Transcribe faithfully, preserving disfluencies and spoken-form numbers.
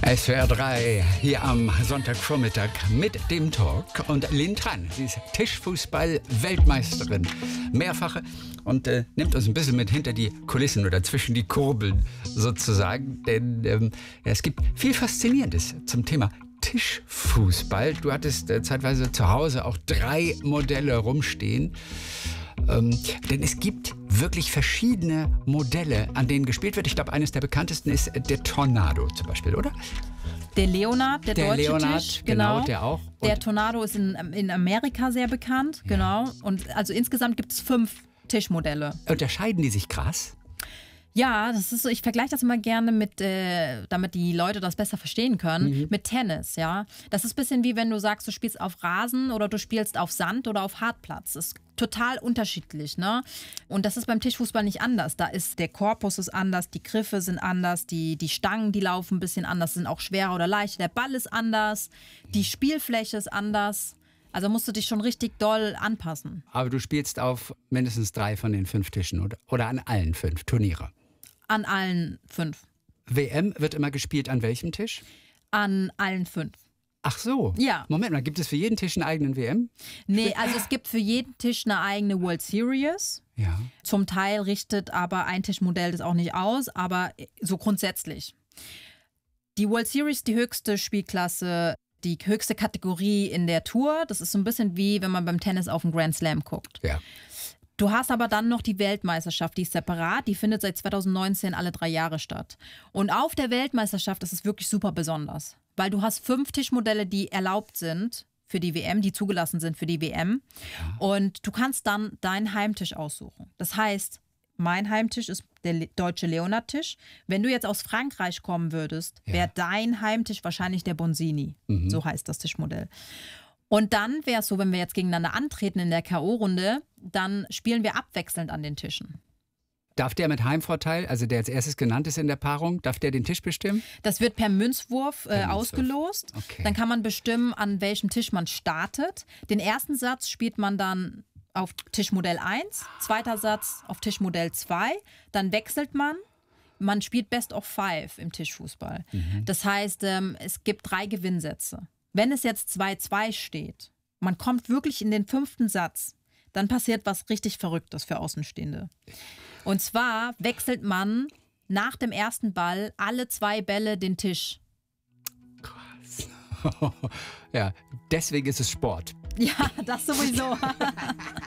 S W R drei hier am Sonntagvormittag mit dem Talk. Und Lynn Tran, sie ist Tischfußball-Weltmeisterin, mehrfache, und äh, nimmt uns ein bisschen mit hinter die Kulissen oder zwischen die Kurbeln sozusagen. Denn ähm, ja, es gibt viel Faszinierendes zum Thema Tischfußball. Du hattest äh, zeitweise zu Hause auch drei Modelle rumstehen. Ähm, denn es gibt wirklich verschiedene Modelle, an denen gespielt wird. Ich glaube, eines der bekanntesten ist der Tornado zum Beispiel, oder? Der Leonard, der, der deutsche Leonard, Tisch, genau, genau. der auch. Und der Tornado ist in, in Amerika sehr bekannt, ja. genau. Und also insgesamt gibt es fünf Tischmodelle. Unterscheiden die sich krass? Ja, das ist so, ich vergleiche das immer gerne mit, äh, damit die Leute das besser verstehen können, mhm. mit Tennis, ja. Das ist ein bisschen wie wenn du sagst, du spielst auf Rasen oder du spielst auf Sand oder auf Hartplatz. Das ist total unterschiedlich, ne? Und das ist beim Tischfußball nicht anders. Da ist der Korpus ist anders, die Griffe sind anders, die, die Stangen, die laufen ein bisschen anders, sind auch schwerer oder leichter. Der Ball ist anders, die Spielfläche ist anders. Also musst du dich schon richtig doll anpassen. Aber du spielst auf mindestens drei von den fünf Tischen oder, oder an allen fünf Turniere? An allen fünf. W M wird immer gespielt an welchem Tisch? An allen fünf. Ach so. Ja. Moment mal, gibt es für jeden Tisch einen eigenen W M? Nee, also es gibt für jeden Tisch eine eigene World Series. Ja. Zum Teil richtet aber ein Tischmodell das auch nicht aus, aber so grundsätzlich. Die World Series, die höchste Spielklasse, die höchste Kategorie in der Tour. Das ist so ein bisschen wie, wenn man beim Tennis auf einen Grand Slam guckt. Ja. Du hast aber dann noch die Weltmeisterschaft, die ist separat, die findet seit zweitausendneunzehn alle drei Jahre statt. Und auf der Weltmeisterschaft ist es wirklich super besonders, weil du hast fünf Tischmodelle, die erlaubt sind für die W M, die zugelassen sind für die W M. Ja. Und du kannst dann deinen Heimtisch aussuchen. Das heißt, mein Heimtisch ist der deutsche Leonard-Tisch. Wenn du jetzt aus Frankreich kommen würdest, ja. wäre dein Heimtisch wahrscheinlich der Bonzini. Mhm. So heißt das Tischmodell. Und dann wäre es so, wenn wir jetzt gegeneinander antreten in der K O-Runde, dann spielen wir abwechselnd an den Tischen. Darf der mit Heimvorteil, also der als erstes genannt ist in der Paarung, darf der den Tisch bestimmen? Das wird per Münzwurf, äh, per Münzwurf. ausgelost. Okay. Dann kann man bestimmen, an welchem Tisch man startet. Den ersten Satz spielt man dann auf Tischmodell eins, zweiter Satz auf Tischmodell zwei, dann wechselt man. Man spielt Best of Five im Tischfußball. Mhm. Das heißt, ähm, es gibt drei Gewinnsätze. Wenn es jetzt zwei zwei steht, man kommt wirklich in den fünften Satz, dann passiert was richtig Verrücktes für Außenstehende. Und zwar wechselt man nach dem ersten Ball alle zwei Bälle den Tisch. Krass. Ja, deswegen ist es Sport. Ja, das sowieso.